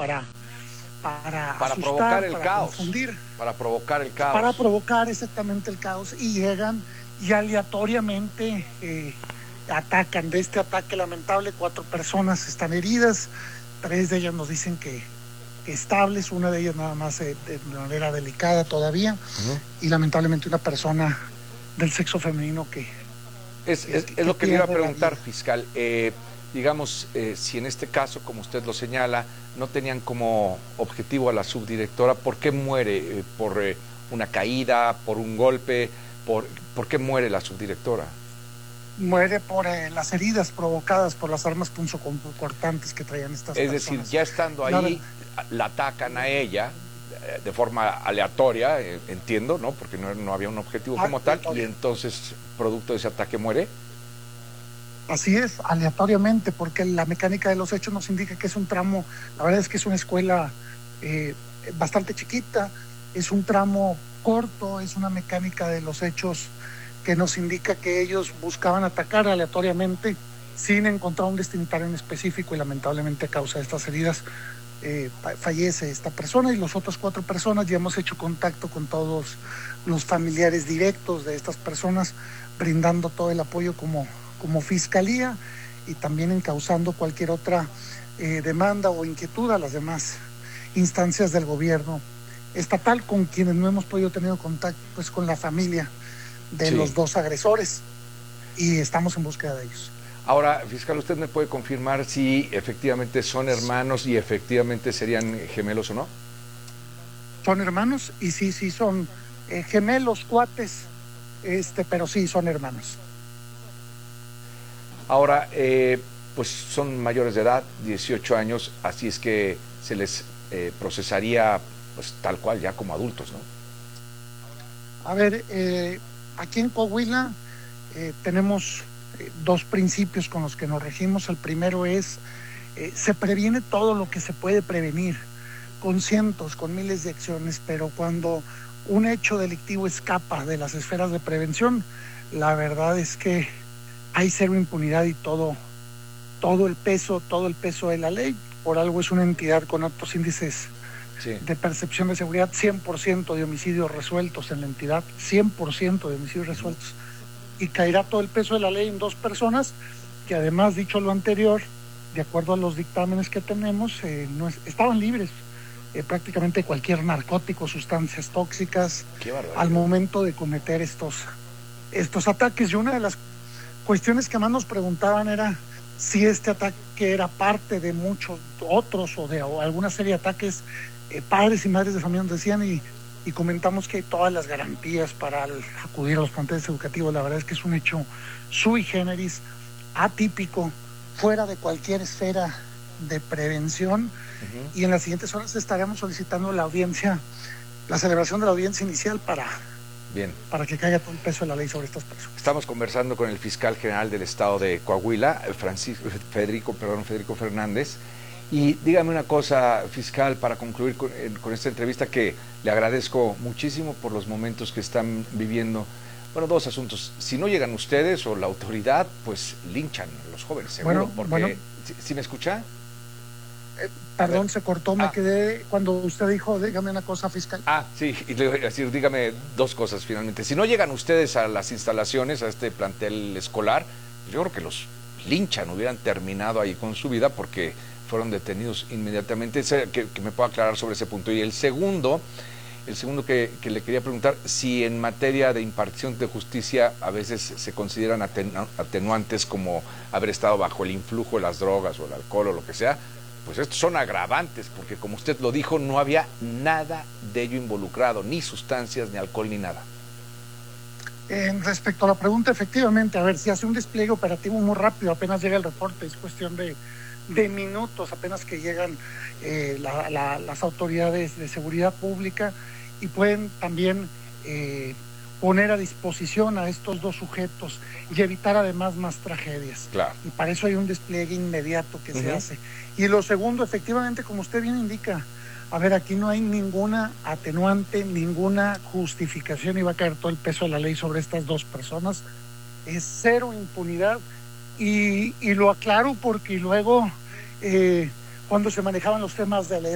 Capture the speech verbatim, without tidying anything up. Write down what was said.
para, para, para asustar, provocar el para caos. confundir. Para provocar el caos. Para provocar exactamente el caos, y llegan y aleatoriamente eh, atacan. De este ataque lamentable, cuatro personas están heridas, tres de ellas nos dicen que, que estables, una de ellas nada más eh, de manera delicada todavía, uh-huh. y lamentablemente una persona del sexo femenino que... Es, es, que, es lo que, que le iba a preguntar, fiscal. Eh, digamos, eh, si en este caso, como usted lo señala, no tenían como objetivo a la subdirectora, ¿por qué muere? Eh, ¿Por eh, una caída, por un golpe? ¿Por, ¿por qué muere la subdirectora? Muere por eh, las heridas provocadas por las armas punzocortantes que traían estas es personas. Es decir, ya estando ahí, no, la atacan a ella eh, de forma aleatoria, eh, entiendo, ¿no? Porque no, no había un objetivo como tal, y entonces, producto de ese ataque, muere. Así es, aleatoriamente, porque la mecánica de los hechos nos indica que es un tramo, la verdad es que es una escuela eh, bastante chiquita, es un tramo corto, es una mecánica de los hechos que nos indica que ellos buscaban atacar aleatoriamente sin encontrar un destinatario en específico, y lamentablemente a causa de estas heridas eh, fallece esta persona y las otras cuatro personas. Ya hemos hecho contacto con todos los familiares directos de estas personas, brindando todo el apoyo como, como fiscalía, y también encauzando cualquier otra eh, demanda o inquietud a las demás instancias del gobierno estatal, con quienes no hemos podido tener contacto, pues con la familia de sí. los dos agresores, y estamos en búsqueda de ellos. Ahora, fiscal, ¿usted me puede confirmar si efectivamente son hermanos y efectivamente serían gemelos o no? Son hermanos, y sí, sí son eh, gemelos, cuates, este, pero sí son hermanos. Ahora, eh, pues son mayores de edad, dieciocho años, así es que se les eh, procesaría pues tal cual, ya como adultos, ¿no? A ver, eh, aquí en Coahuila eh, tenemos eh, dos principios con los que nos regimos. El primero es, eh, se previene todo lo que se puede prevenir, con cientos, con miles de acciones, pero cuando un hecho delictivo escapa de las esferas de prevención, la verdad es que hay cero impunidad y todo, todo el peso, todo el peso de la ley. Por algo es una entidad con altos índices sí. de percepción de seguridad, cien por ciento de homicidios resueltos en la entidad, cien por ciento de homicidios resueltos, y caerá todo el peso de la ley en dos personas que, además, dicho lo anterior, de acuerdo a los dictámenes que tenemos, eh, no es, estaban libres eh, prácticamente de cualquier narcótico, sustancias tóxicas, al momento de cometer estos, estos ataques. Y una de las cuestiones que más nos preguntaban era si este ataque era parte de muchos otros o de o alguna serie de ataques. Eh, padres y madres de familia nos decían, y, y comentamos que hay todas las garantías para el, acudir a los planteles educativos. La verdad es que es un hecho sui generis, atípico, fuera de cualquier esfera de prevención, uh-huh. y en las siguientes horas estaremos solicitando la audiencia, la celebración de la audiencia inicial para... Bien. Para que caiga todo el peso de la ley sobre estas personas. Estamos conversando con el fiscal general del estado de Coahuila, Francisco, Federico, perdón, Federico Fernández. Y dígame una cosa, fiscal, para concluir con, con esta entrevista, que le agradezco muchísimo por los momentos que están viviendo. Bueno, dos asuntos. Si no llegan ustedes o la autoridad, pues linchan a los jóvenes, seguro. Bueno, porque, bueno. ¿sí, ¿sí me escucha? Eh, perdón, se cortó, me ah. quedé cuando usted dijo, dígame una cosa, fiscal. Ah, sí, y le voy a decir, dígame dos cosas finalmente. Si no llegan ustedes a las instalaciones, a este plantel escolar, yo creo que los linchan, hubieran terminado ahí con su vida porque fueron detenidos inmediatamente. Que, que me pueda aclarar sobre ese punto. Y el segundo, el segundo que, que le quería preguntar, si en materia de impartición de justicia a veces se consideran atenu atenuantes como haber estado bajo el influjo de las drogas o el alcohol o lo que sea. Pues estos son agravantes, porque como usted lo dijo, no había nada de ello involucrado, ni sustancias, ni alcohol, ni nada. En respecto a la pregunta, efectivamente, a ver, si hace un despliegue operativo muy rápido, apenas llega el reporte, es cuestión de, de minutos, apenas que llegan eh, la, la, las autoridades de seguridad pública, y pueden también eh, poner a disposición a estos dos sujetos y evitar además más tragedias. Claro. Y para eso hay un despliegue inmediato que uh-huh. se hace. Y lo segundo, efectivamente, como usted bien indica, a ver, aquí no hay ninguna atenuante, ninguna justificación, y va a caer todo el peso de la ley sobre estas dos personas. Es cero impunidad, y, y lo aclaro porque luego, eh, cuando se manejaban los temas de la